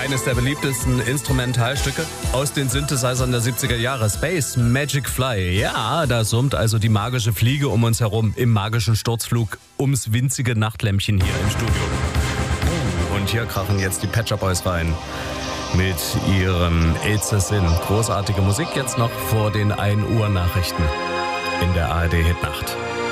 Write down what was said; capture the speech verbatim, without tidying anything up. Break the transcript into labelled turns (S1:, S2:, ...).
S1: Eines der beliebtesten Instrumentalstücke aus den Synthesizern der siebziger Jahre. Space Magic Fly. Ja, da summt also die magische Fliege um uns herum im magischen Sturzflug ums winzige Nachtlämpchen hier im Studio. Und hier krachen jetzt die Pet Shop Boys rein mit ihrem It's a Sin. Großartige Musik jetzt noch vor den ein Uhr Nachrichten in der A R D Hitnacht.